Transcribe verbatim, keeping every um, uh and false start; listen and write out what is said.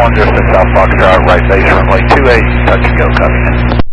one zero six South Foxtrot, right base runway two eight, touch and go, copy.